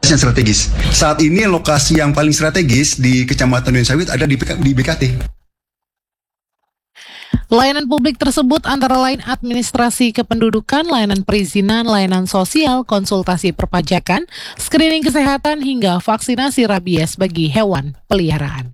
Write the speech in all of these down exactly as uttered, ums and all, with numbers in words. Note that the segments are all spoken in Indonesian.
yang strategis. Saat ini lokasi yang paling strategis di Kecamatan Durensawit ada di, di B K T. Layanan publik tersebut antara lain administrasi kependudukan, layanan perizinan, layanan sosial, konsultasi perpajakan, screening kesehatan, hingga vaksinasi rabies bagi hewan peliharaan.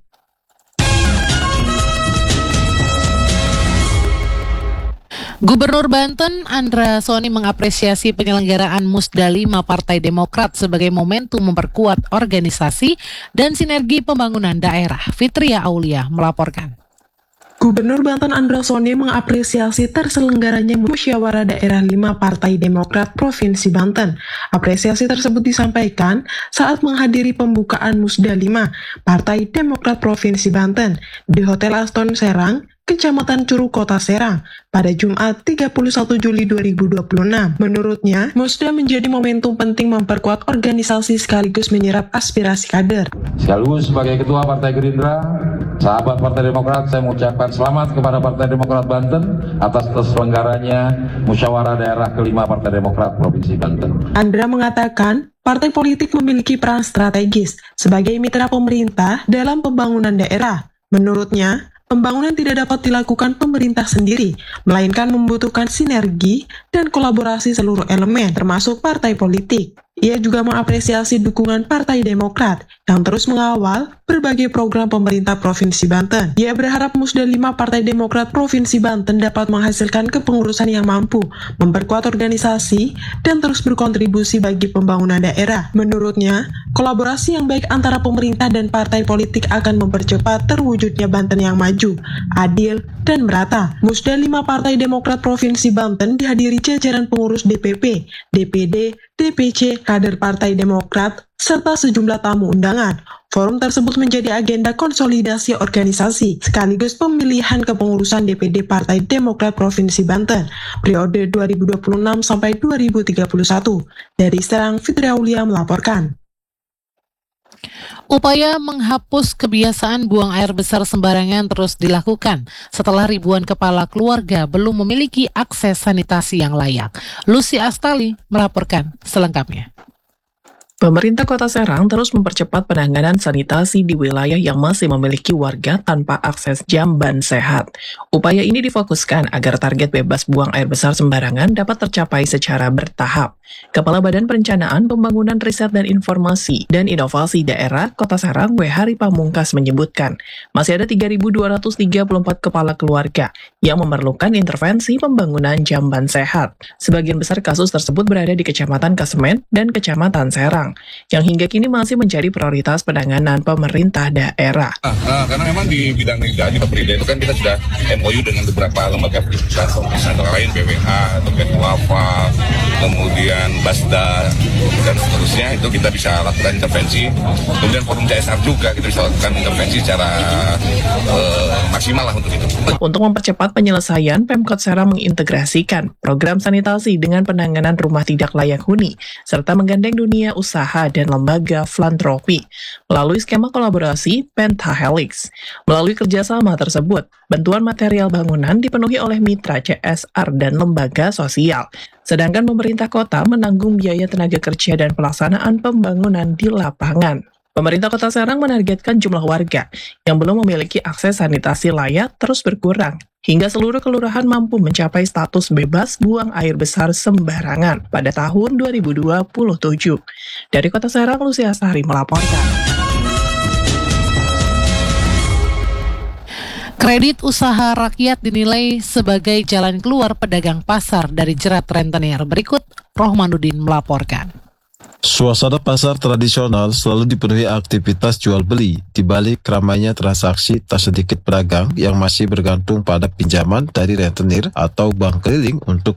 Gubernur Banten Andra Soni mengapresiasi penyelenggaraan Musda lima Partai Demokrat sebagai momentum memperkuat organisasi dan sinergi pembangunan daerah. Fitria Aulia melaporkan. Gubernur Banten Andra Soni mengapresiasi terselenggaranya musyawarah daerah lima Partai Demokrat Provinsi Banten. Apresiasi tersebut disampaikan saat menghadiri pembukaan Musda lima Partai Demokrat Provinsi Banten di Hotel Aston Serang, Kecamatan Curug, Kota Serang, pada Jumat tiga puluh satu Juli dua ribu dua puluh enam. Menurutnya, Musda menjadi momentum penting memperkuat organisasi sekaligus menyerap aspirasi kader. Sekaligus sebagai Ketua Partai Gerindra, sahabat Partai Demokrat, saya mengucapkan selamat kepada Partai Demokrat Banten atas terselenggaranya musyawarah daerah kelima Partai Demokrat Provinsi Banten. Andra mengatakan, partai politik memiliki peran strategis sebagai mitra pemerintah dalam pembangunan daerah. Menurutnya, pembangunan tidak dapat dilakukan pemerintah sendiri, melainkan membutuhkan sinergi dan kolaborasi seluruh elemen, termasuk partai politik. Ia juga mengapresiasi dukungan Partai Demokrat yang terus mengawal berbagai program pemerintah Provinsi Banten. Ia berharap Musda lima Partai Demokrat Provinsi Banten dapat menghasilkan kepengurusan yang mampu, memperkuat organisasi, dan terus berkontribusi bagi pembangunan daerah. Menurutnya, kolaborasi yang baik antara pemerintah dan partai politik akan mempercepat terwujudnya Banten yang maju, adil, dan merata. Musda lima Partai Demokrat Provinsi Banten dihadiri jajaran pengurus D P P, D P D, D P C, kader Partai Demokrat, serta sejumlah tamu undangan. Forum tersebut menjadi agenda konsolidasi organisasi, sekaligus pemilihan kepengurusan D P D Partai Demokrat Provinsi Banten, periode dua ribu dua puluh enam sampai dua ribu tiga puluh satu. Dari Serang, Fitri Aulia melaporkan. Upaya menghapus kebiasaan buang air besar sembarangan terus dilakukan setelah ribuan kepala keluarga belum memiliki akses sanitasi yang layak. Lucy Astali melaporkan selengkapnya. Pemerintah Kota Serang terus mempercepat penanganan sanitasi di wilayah yang masih memiliki warga tanpa akses jamban sehat. Upaya ini difokuskan agar target bebas buang air besar sembarangan dapat tercapai secara bertahap. Kepala Badan Perencanaan Pembangunan Riset dan Informasi dan Inovasi Daerah Kota Serang, W. Hari Pamungkas menyebutkan, masih ada tiga ribu dua ratus tiga puluh empat kepala keluarga yang memerlukan intervensi pembangunan jamban sehat. Sebagian besar kasus tersebut berada di Kecamatan Kasemen dan Kecamatan Serang, yang hingga kini masih menjadi prioritas penanganan pemerintah daerah. Nah, nah, karena memang di bidang di Pemerintah itu kan kita sudah M O U dengan beberapa lembaga pendidikan, antara lain B W H, terkait Wafa, kemudian Basda, dan seterusnya, itu kita bisa lakukan intervensi. Kemudian forum C S R juga kita bisa lakukan intervensi secara uh, maksimal lah untuk itu. Untuk mempercepat penyelesaian, Pemkot Serang mengintegrasikan program sanitasi dengan penanganan rumah tidak layak huni, serta menggandeng dunia usaha dan lembaga filantropi melalui skema kolaborasi Pentahelix. Melalui kerjasama tersebut, bantuan material bangunan dipenuhi oleh mitra C S R dan lembaga sosial, sedangkan pemerintah kota menanggung biaya tenaga kerja dan pelaksanaan pembangunan di lapangan. Pemerintah Kota Serang menargetkan jumlah warga yang belum memiliki akses sanitasi layak terus berkurang, hingga seluruh kelurahan mampu mencapai status bebas buang air besar sembarangan pada tahun dua ribu dua puluh tujuh. Dari Kota Serang, Lucy Astari melaporkan. Kredit usaha rakyat dinilai sebagai jalan keluar pedagang pasar dari jerat rentenir. Berikut Rohmanuddin melaporkan. Suasana pasar tradisional selalu dipenuhi aktivitas jual beli. Di balik ramainya transaksi, tak sedikit pedagang yang masih bergantung pada pinjaman dari rentenir atau bank keliling untuk